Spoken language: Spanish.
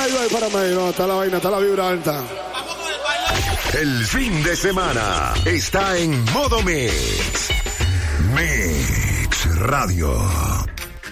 ay, párame. No, está la vaina, está la vibra alta. El fin de semana está en modo Mix. Mix Radio.